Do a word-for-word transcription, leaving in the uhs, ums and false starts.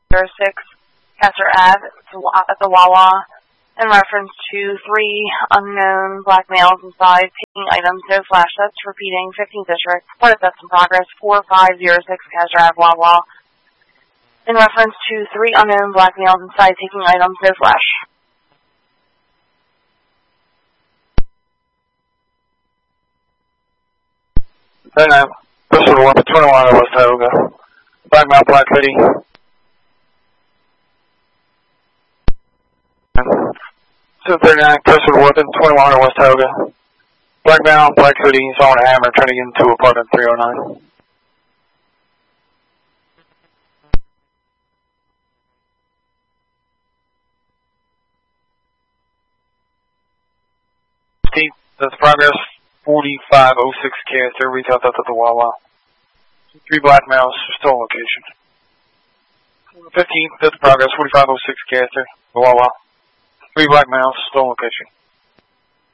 zero six Castor Ave at the Wawa in reference to three unknown black males inside taking items, no flash sets, repeating fifteenth District, part of thefts in progress, four five zero six Castor Ave, Wawa, in reference to three unknown black males inside taking items, no flash. Then I Bristol to one to twenty-one West Tioga. Black male, black hoodie. two thirty-nine, Bristol to one to twenty-one West Tioga. Black male, black hoodie, he's on a hammer trying to get into apartment three oh nine. Steve, that's progress. forty-five oh six Castor, retail theft at the Wawa. Three black males, still location. fifteenth, fifth progress, forty-five oh six Castor, the Wawa. Three black males, still location.